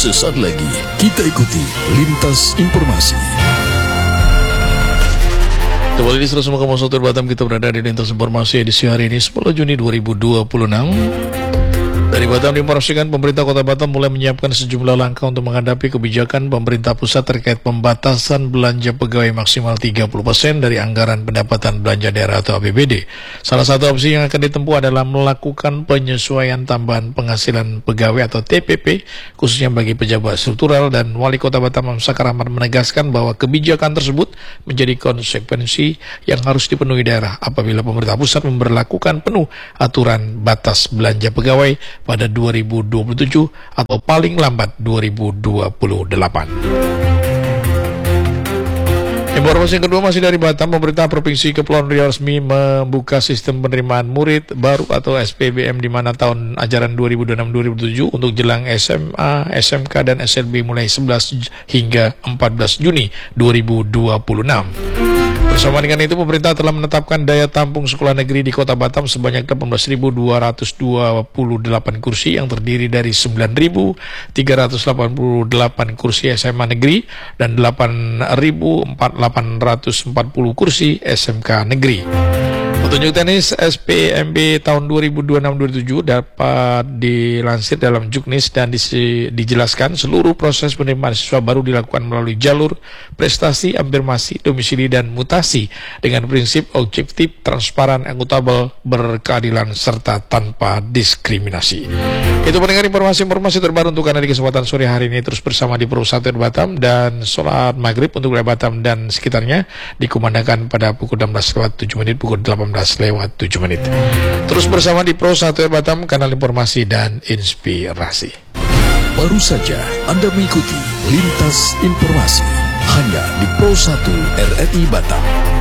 Sesaat lagi kita ikuti Lintas Informasi. Kembali di 101,1 Batam, kita berada di Lintas Informasi edisi hari ini 10 Juni 2026. Dari Batam diinformasikan pemerintah Kota Batam mulai menyiapkan sejumlah langkah untuk menghadapi kebijakan pemerintah pusat terkait pembatasan belanja pegawai maksimal 30% dari anggaran pendapatan belanja daerah atau APBD. Salah satu opsi yang akan ditempuh adalah melakukan penyesuaian tambahan penghasilan pegawai atau TPP, khususnya bagi pejabat struktural, dan Wali Kota Batam Sakar Ahmad menegaskan bahwa kebijakan tersebut menjadi konsekuensi yang harus dipenuhi daerah apabila pemerintah pusat memberlakukan penuh aturan batas belanja pegawai pada 2027 atau paling lambat 2028. Informasi yang kedua masih dari Batam, pemerintah Provinsi Kepulauan Riau resmi membuka sistem penerimaan murid baru atau SPBM di mana tahun ajaran 2026-2027 untuk jelang SMA, SMK, dan SLB mulai 11 hingga 14 Juni 2026. Bersama dengan itu, pemerintah telah menetapkan daya tampung sekolah negeri di Kota Batam sebanyak 18.228 kursi yang terdiri dari 9.388 kursi SMA negeri dan 8.840 kursi SMK negeri. Petunjuk teknis SPMB tahun 2026-2027 dapat dilansir dalam Juknis dan dijelaskan seluruh proses penerimaan siswa baru dilakukan melalui jalur prestasi, afirmasi, domisili, dan mutasi dengan prinsip objektif, transparan, akuntabel, berkeadilan, serta tanpa diskriminasi. Itu pendengar informasi-informasi terbaru untuk Anda di kesempatan sore hari ini. Terus bersama di Pro 1 Batam, dan sholat maghrib untuk wilayah Batam dan sekitarnya dikumandangkan pada pukul 16:07, pukul 18:07. Terus bersama di Pro 1 Batam, kanal informasi dan inspirasi. Baru saja Anda mengikuti Lintas Informasi hanya di Pro 1 RRI Batam.